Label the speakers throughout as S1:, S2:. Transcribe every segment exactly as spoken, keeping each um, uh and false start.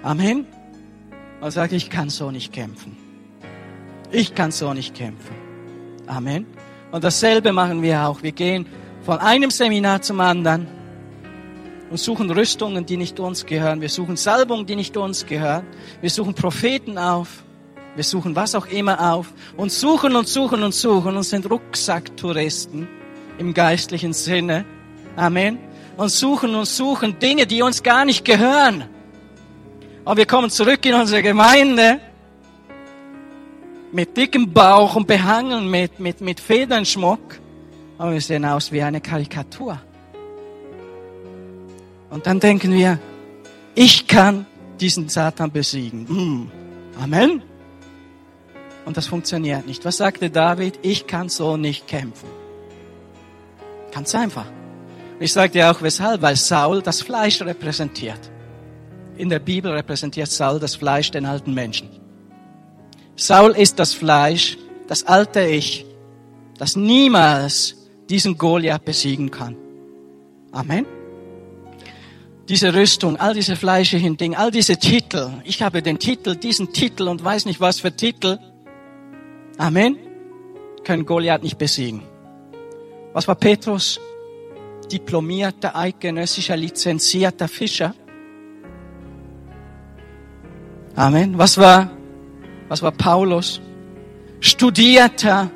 S1: Amen. Und sagt, ich kann so nicht kämpfen. Ich kann so nicht kämpfen. Amen. Und dasselbe machen wir auch. Wir gehen von einem Seminar zum anderen und suchen Rüstungen, die nicht uns gehören. Wir suchen Salbungen, die nicht uns gehören. Wir suchen Propheten auf. Wir suchen was auch immer auf. Und suchen und suchen und suchen und sind Rucksacktouristen im geistlichen Sinne. Amen. Und suchen und suchen Dinge, die uns gar nicht gehören. Und wir kommen zurück in unsere Gemeinde mit dickem Bauch und behangen mit, mit, mit Federnschmuck. Und wir sehen aus wie eine Karikatur. Und dann denken wir, ich kann diesen Satan besiegen. Mm. Amen. Und das funktioniert nicht. Was sagte David? Ich kann so nicht kämpfen. Ganz einfach. Und ich sage dir auch weshalb, weil Saul das Fleisch repräsentiert. In der Bibel repräsentiert Saul das Fleisch, den alten Menschen. Saul ist das Fleisch, das alte Ich, das niemals diesen Goliath besiegen kann. Amen. Diese Rüstung, all diese fleischlichen Dinge, all diese Titel. Ich habe den Titel, diesen Titel und weiß nicht was für Titel. Amen. Können Goliath nicht besiegen. Was war Petrus? Diplomierter, eidgenössischer, lizenzierter Fischer. Amen. Was war, was war Paulus? Studierter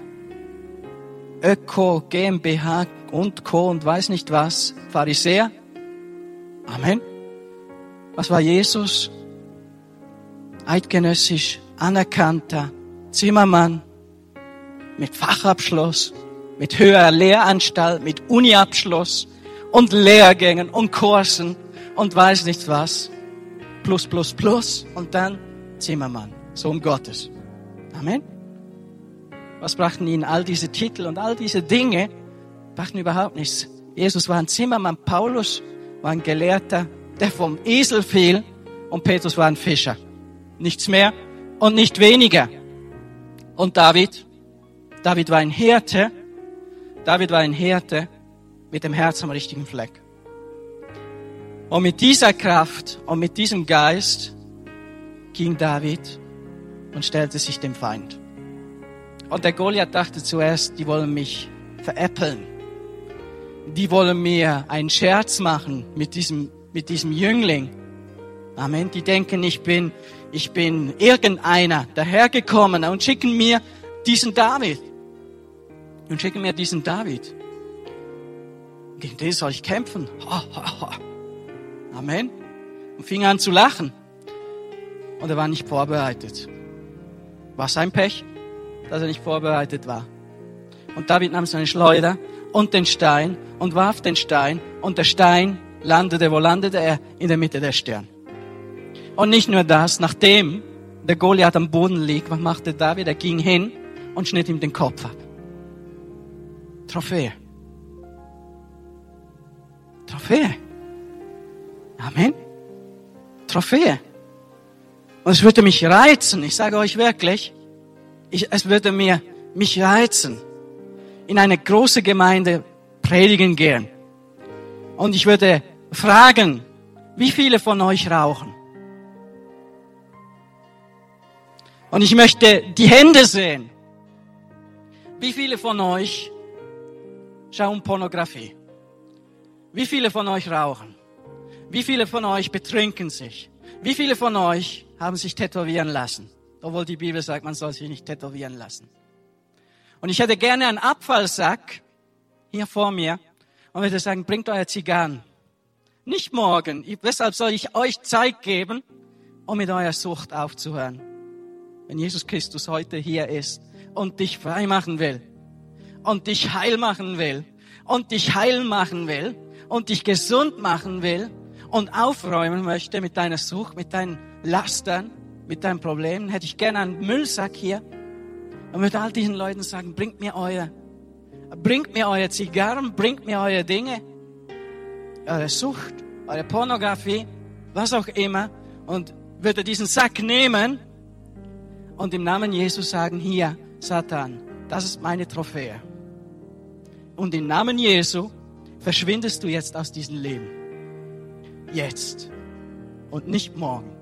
S1: Öko, GmbH und Co. und weiß nicht was. Pharisäer. Amen. Was war Jesus? Eidgenössisch, anerkannter Zimmermann mit Fachabschluss, mit höherer Lehranstalt, mit Uniabschluss und Lehrgängen und Kursen und weiß nicht was. Plus, plus, plus und dann Zimmermann, Sohn Gottes. Amen. Was brachten ihnen all diese Titel und all diese Dinge? Brachten überhaupt nichts. Jesus war ein Zimmermann, Paulus war ein Gelehrter, der vom Esel fiel und Petrus war ein Fischer. Nichts mehr und nicht weniger. Und David? David war ein Hirte. David war ein Hirte mit dem Herz am richtigen Fleck. Und mit dieser Kraft und mit diesem Geist ging David und stellte sich dem Feind. Und der Goliath dachte zuerst, die wollen mich veräppeln. Die wollen mir einen Scherz machen mit diesem, mit diesem Jüngling. Amen. Die denken, ich bin, ich bin irgendeiner dahergekommen und schicken mir diesen David. Und schicken mir diesen David. Gegen den soll ich kämpfen. Ha, ha, ha. Amen. Und fing an zu lachen. Und er war nicht vorbereitet. War sein Pech, dass er nicht vorbereitet war. Und David nahm seine Schleuder und den Stein und warf den Stein. Und der Stein landete, wo landete er? In der Mitte der Stirn. Und nicht nur das, nachdem der Goliath am Boden liegt, was machte David? Er ging hin und schnitt ihm den Kopf ab. Trophäe. Trophäe. Amen. Trophäe. Und es würde mich reizen, ich sage euch wirklich, ich, es würde mir, mich reizen, in eine große Gemeinde predigen gehen. Und ich würde fragen, wie viele von euch rauchen? Und ich möchte die Hände sehen. Wie viele von euch schauen Pornografie? Wie viele von euch rauchen? Wie viele von euch betrinken sich? Wie viele von euch haben sich tätowieren lassen? Obwohl die Bibel sagt, man soll sich nicht tätowieren lassen. Und ich hätte gerne einen Abfallsack hier vor mir und würde sagen, bringt euer Zigarren. Nicht morgen. Weshalb soll ich euch Zeit geben, um mit eurer Sucht aufzuhören? Wenn Jesus Christus heute hier ist und dich frei machen will und dich heil machen will und dich heil machen will und dich gesund machen will und aufräumen möchte mit deiner Sucht, mit deinen Lastern, mit deinen Problemen, hätte ich gerne einen Müllsack hier und würde all diesen Leuten sagen, bringt mir euer, bringt mir eure Zigarren, bringt mir eure Dinge, eure Sucht, eure Pornografie, was auch immer, und würde diesen Sack nehmen und im Namen Jesus sagen, hier, Satan, das ist meine Trophäe. Und im Namen Jesu verschwindest du jetzt aus diesem Leben. Jetzt und nicht morgen.